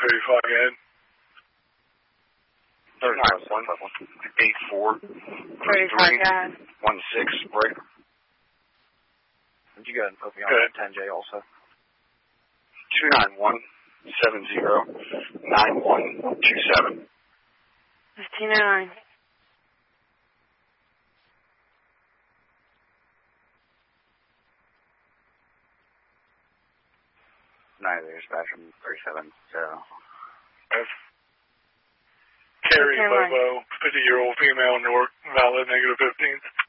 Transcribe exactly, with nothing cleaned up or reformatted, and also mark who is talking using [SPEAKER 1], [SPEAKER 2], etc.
[SPEAKER 1] thirty-five again.
[SPEAKER 2] thirty-five, one, eight, four,
[SPEAKER 3] thirty-five, guys.
[SPEAKER 2] one, six, break.
[SPEAKER 4] Did you go ahead and put me on that ten J also?
[SPEAKER 2] two nine one, seven zero, nine one two seven.
[SPEAKER 3] fifteen oh nine.
[SPEAKER 4] Neither dispatch from thirty-seven, so.
[SPEAKER 1] Carrie Bobo, fifty-year-old female, North, valid, negative fifteen.